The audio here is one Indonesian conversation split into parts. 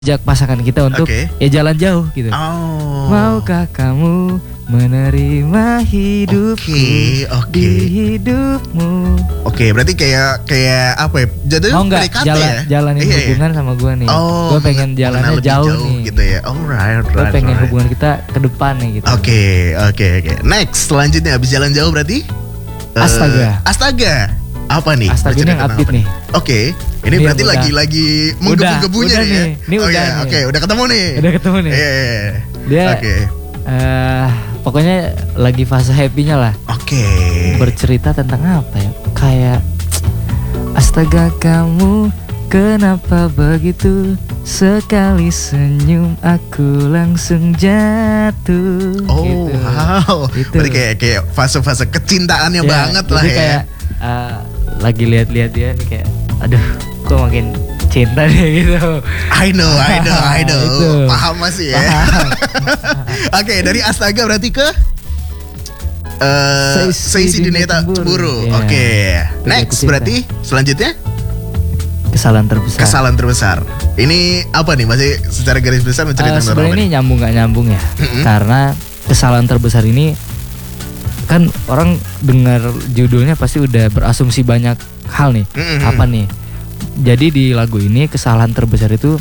ajak pasangan kita untuk ya jalan jauh gitu. Maukah kamu menerima hidupku di hidupmu? Berarti kayak apa ya? Jadinya PDKT ya? Jalanin hubungan sama gue nih. Gue pengen jalannya jauh nih. Gitu ya. Alright. Gue pengen hubungan kita ke depan nih gitu. Oke. Next, selanjutnya habis jalan jauh berarti? Astaga. Apa nih? Astaga ini yang upbeat nih. Ini berarti lagi menggebu-gebunya nih ya? Ini udah nih. Udah ketemu nih. Dia pokoknya lagi fase happy-nya lah. Bercerita tentang apa ya? Kayak astaga kamu kenapa begitu, sekali senyum aku langsung jatuh. Gitu. Wow. Gitu. Berarti kayak fase-fase kecintaannya banget lah ya. Kayak lagi lihat-lihat dia nih kayak aduh kok makin cinta deh gitu. I know. Paham masih ya. Dari astaga berarti ke seisi dunia tak cemburu. Next berarti selanjutnya kesalahan terbesar. Ini apa nih, masih secara garis besar menceritakan sebenarnya ini nyambung gak nyambung ya. Karena kesalahan terbesar ini kan orang dengar judulnya pasti udah berasumsi banyak hal nih. Apa nih? Jadi di lagu ini kesalahan terbesar itu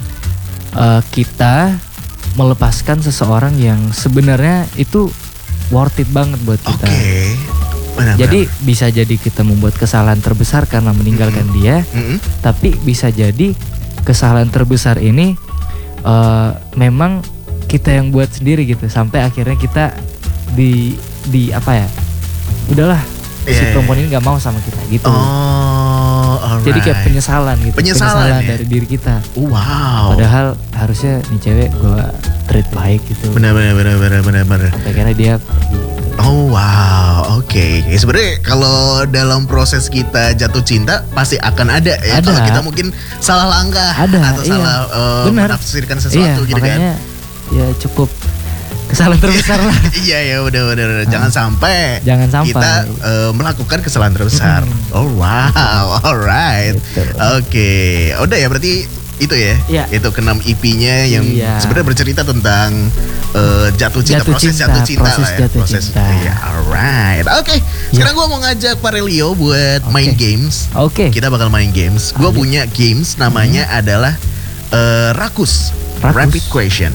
kita melepaskan seseorang yang sebenarnya itu worth it banget buat kita. Jadi bisa jadi kita membuat kesalahan terbesar karena meninggalkan dia, tapi bisa jadi kesalahan terbesar ini memang kita yang buat sendiri gitu, sampai akhirnya kita di apa ya? Udahlah, si perempuan ini nggak mau sama kita gitu. Jadi kayak penyesalan gitu. Penyesalan dari diri kita. Wow. Padahal harusnya nih cewek gue treat baik gitu. Benar. Akhirnya dia pergi. Oh wow, sebenarnya kalau dalam proses kita jatuh cinta pasti akan ada ya. Kalau kita mungkin salah langkah atau salah menafsirkan sesuatu gitu makanya, kan. Ya cukup kesalahan terbesar lah. Iya benar. Jangan sampai kita melakukan kesalahan terbesar. Oh wow, alright. Udah ya berarti itu ya. Itu ke-6 EP-nya yang sebenarnya bercerita tentang proses jatuh cinta lah ya. Alright. Sekarang gue mau ngajak Farelio buat main games. Kita bakal main games. Gue punya games namanya adalah Rakus. Rapid question.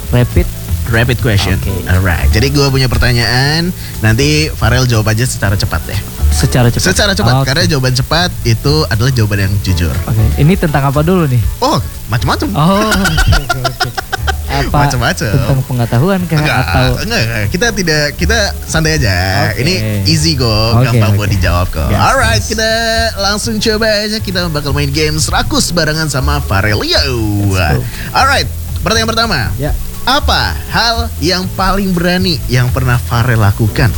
Alright. Jadi gue punya pertanyaan, nanti Farel jawab aja secara cepat ya. Secara cepat. Karena jawaban cepat itu adalah jawaban yang jujur. Ini tentang apa dulu nih? Oh, macam-macam. Apa? Macam-macam. Tentang pengetahuan kah? Enggak. Kita santai aja. Ini easy kok, gampang buat dijawab kok. Alright, kita langsung coba aja. Kita bakal main games Rakus barengan sama Farelio. Alright, pertanyaan pertama. Apa hal yang paling berani yang pernah Farel lakukan?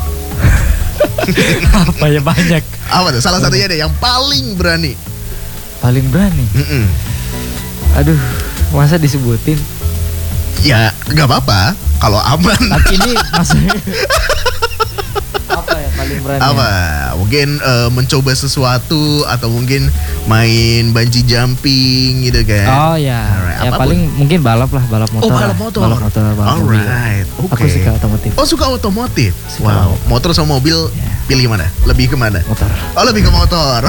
Apa ya, banyak. Apa tuh? Salah satunya deh yang paling berani. Paling berani? Aduh, masa disebutin? Ya, nggak apa-apa. Kalau aman. Tapi ini maksudnya apa ya paling berani? Apa? Mungkin mencoba sesuatu atau mungkin main bungee jumping gitu kan? Oh ya. Ya paling mungkin balap motor. Balap motor. Alright. Aku suka otomotif. Oh, suka otomotif. Wow. Motor sama mobil pilih mana? Lebih ke mana? Motor. Oh, lebih ke motor.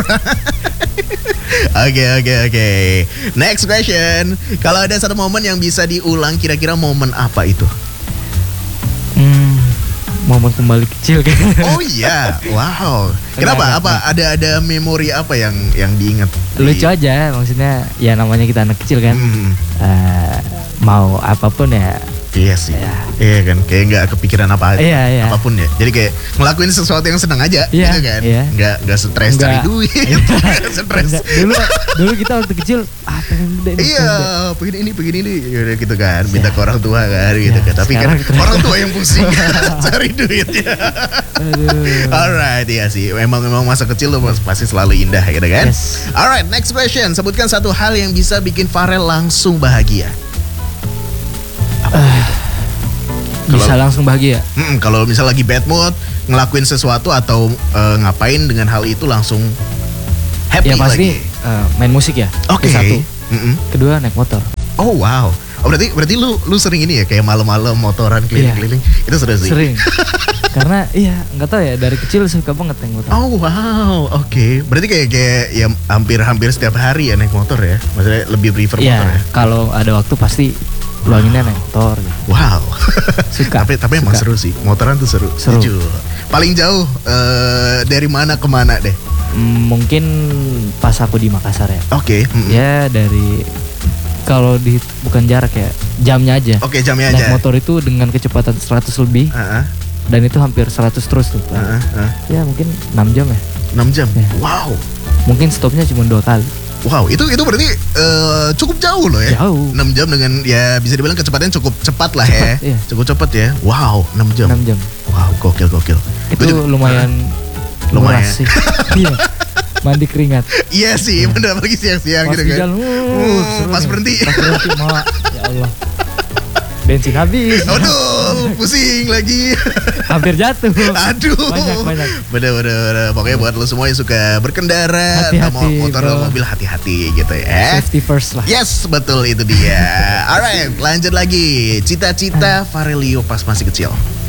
Oke. Next question. Kalau ada satu momen yang bisa diulang, kira-kira momen apa itu? Momen kembali kecil kayaknya. Oh iya, wow. Kenapa? Apa ada memori apa yang diingat? Lucu aja, maksudnya ya namanya kita anak kecil kan. Mau apapun ya. Iya sih. Iya kan, kayak nggak kepikiran apapun ya. Jadi kayak ngelakuin sesuatu yang senang aja, gitu kan. Nggak stres cari duit. Stres. Dulu kita waktu kecil pengen ini gitu kan, minta ke orang tua kan gitu kan. Tapi kan orang tua yang pusing cari duitnya. Alright, iya sih. Memang masa kecil lo pasti selalu indah gitu kan. Alright, next question. Sebutkan satu hal yang bisa bikin Farel langsung bahagia. Bisa langsung bahagia. Kalau misal lagi bad mood, ngelakuin sesuatu atau ngapain dengan hal itu langsung happy ya pasti lagi. Main musik ya. Oke. Satu. kedua naik motor. Oh wow. Oh berarti lu sering ini ya kayak malam-malam motoran keliling-keliling. Itu seru sih. Sering. Karena nggak tahu ya dari kecil suka banget naik motor. Oh wow, oke. Berarti kayak ya hampir setiap hari ya naik motor ya. Maksudnya lebih prefer motor ya. Kalau ada waktu pasti luanginnya naik motor. Gitu. Wow. Suka. tapi emang seru sih. Motoran tuh seru. Jujur. Paling jauh dari mana ke mana deh? Mungkin pas aku di Makassar ya. Oke. Ya dari kalau bukan jarak ya, jamnya aja. Oke, jamnya aja. Naik motor itu dengan kecepatan 100 lebih. Dan itu hampir 100 terus tuh. Ya mungkin 6 jam ya. 6 jam? Ya. Wow. Mungkin stopnya cuma 2 kali. Wow, itu berarti cukup jauh loh ya. Jauh. 6 jam dengan ya bisa dibilang kecepatannya cukup cepat lah ya. Iya. Cukup cepat ya. Wow, 6 jam. 6 jam. Wow, gokil. Itu lumayan sih. Iya. Mandi keringat. Iya sih, bener apalagi siang-siang gitu kan. Pas berhenti. Ya Allah. Bensin habis. Aduh, pusing lagi. Hampir jatuh. Aduh. Banyak. Bener. Pokoknya buat lo semua yang suka berkendara, hati-hati, motor atau mobil, hati-hati gitu ya. Safety first lah. Yes, betul itu dia. Alright, lanjut lagi. Cita-cita Farelio pas masih kecil.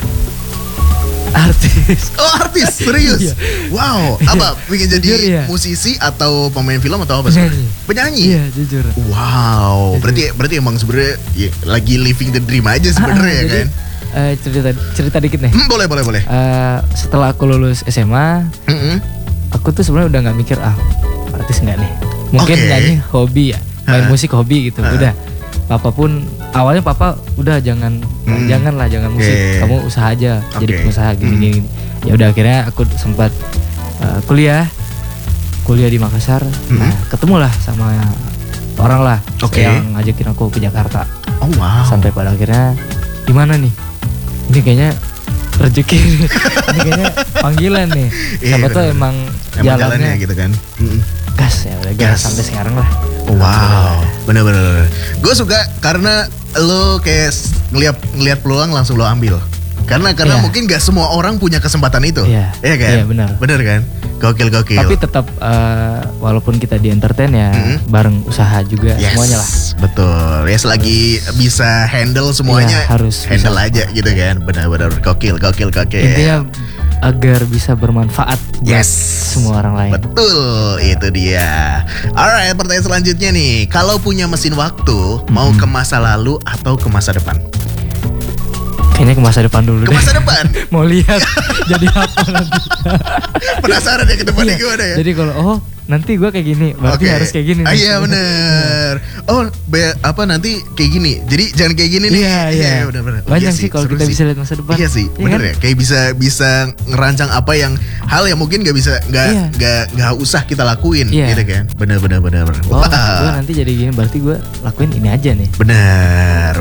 Artis. Oh, artis, serius? Iya. Wow, apa? Pengen jadi musisi atau pemain film atau apa sih? Penyanyi. Iya, jujur. Wow, berarti emang sebenarnya lagi living the dream aja sebenarnya ya kan? Cerita dikit nih. Boleh. Setelah aku lulus SMA, aku tuh sebenarnya udah nggak mikir artis nggak nih. Mungkin nyanyi hobi ya, main musik hobi gitu. Udah. Papa pun awalnya papa udah jangan musik, kamu usaha aja, jadi pengusaha gini. Ya udah akhirnya aku sempat kuliah di Makassar. Nah, ketemulah sama orang lah yang ngajakin aku ke Jakarta. Oh wow. Sampai pada akhirnya gimana nih? Ini kayaknya rezeki nih. Ini kayaknya panggilan nih. Sampai tuh emang jalannya gitu kan. Gas ya udah gas sampai sekarang lah. Wow, bener. Gue suka karena lo kayak ngeliat peluang langsung lo ambil. Karena mungkin gak semua orang punya kesempatan itu. Iya kan? Iya benar. Bener kan? Gokil. Tapi tetap walaupun kita di entertain ya bareng usaha juga semuanya lah. Betul. Ya selagi bisa handle semuanya harus handle aja gitu kan. Benar-benar gokil. Intinya agar bisa bermanfaat buat semua orang lain. Betul, itu dia. Alright, pertanyaan selanjutnya nih. Kalau punya mesin waktu, mau ke masa lalu atau ke masa depan? Kayaknya ke masa depan dulu. Ke masa depan? Mau lihat jadi apa nanti. Penasaran ya ke depannya gimana ya? Jadi kalau nanti gue kayak gini, berarti harus kayak gini. Iya bener. Nanti kayak gini. Jadi jangan kayak gini nih. Iya bener. Banyak sih kalau kita bisa lihat masa depan. Iya sih, bener ya. Kayak bisa ngerancang apa hal yang mungkin nggak usah kita lakuin, gitu kan? Bener. Oh, gue nanti jadi gini, berarti gue lakuin ini aja nih. Bener.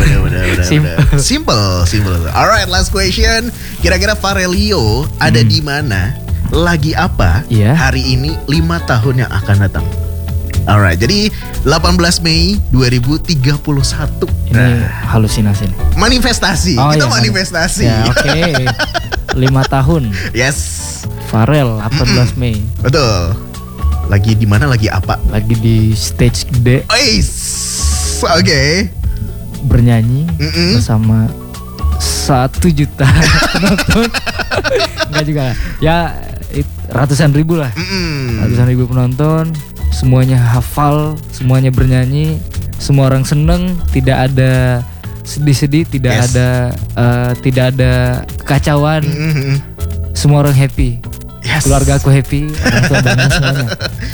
Simple. Alright, last question. Kira-kira Farelio ada di mana? Lagi apa hari ini 5 tahun yang akan datang? Alright, jadi 18 Mei 2031. Ini halusinasi nih. Manifestasi. Kita manifestasi. Ya, oke. 5 tahun. Yes. Farel 18 Mei. Betul. Lagi di mana? Lagi apa? Lagi di stage gede. Oke. Bernyanyi bersama 1 juta penonton. Enggak juga. Ya ratusan ribu lah. Ratusan ribu penonton. Semuanya hafal, semuanya bernyanyi, semua orang seneng, tidak ada sedih-sedih, tidak ada kekacauan. Semua orang happy. Keluarga aku happy, orang tua bangga semuanya.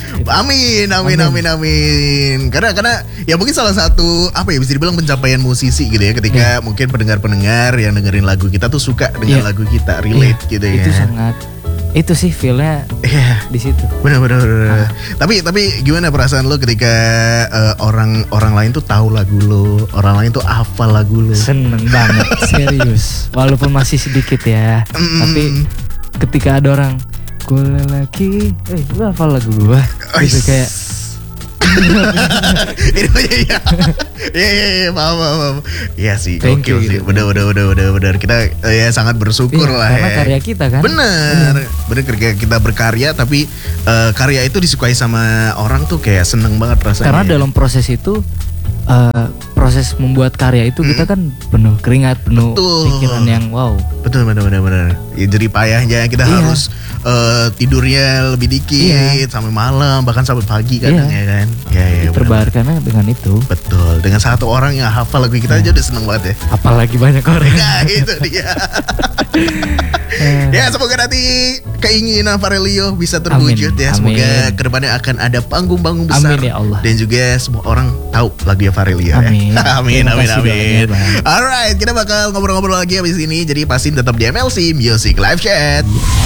Amin. Karena ya mungkin salah satu bisa dibilang pencapaian musisi gitu ya, ketika mungkin pendengar-pendengar yang dengerin lagu kita tuh suka dengan lagu kita, relate gitu ya. Itu sangat itu sih feelnya di situ. Benar. Tapi gimana perasaan lo ketika orang lain tuh tahu lagu lo, orang lain tuh hafal lagu lo? Seneng banget, serius. Walaupun masih sedikit ya, tapi ketika ada orang gue lagi, lu hafal lagu gue, gitu kayak Iya. Iya, paham. Iya sih, gokil sih. Bener. Kita ya sangat bersyukur lah karena karya kita kan. Bener kita berkarya tapi karya itu disukai sama orang tuh kayak seneng banget rasanya. Karena dalam proses itu proses membuat karya itu kita kan penuh keringat, penuh pikiran yang wow. Betul. Ya, jadi payahnya kita harus tidurnya lebih dikit sampai malam, bahkan sampai pagi kadang ya kan. Ya, terbayarkannya dengan itu. Betul. Dengan satu orang yang hafal lagu kita aja udah seneng banget ya. Apalagi banyak orang. Nah, itu dia. Ya, semoga nanti keinginan Farelio bisa terwujud ya. Semoga kedepannya akan ada panggung-panggung besar. Amin ya Allah. Dan juga semua orang tahu lagu Farelio ya. Amin. Alright, kita bakal ngobrol-ngobrol lagi habis ini. Jadi pastiin tetap di MLC Music Live Chat.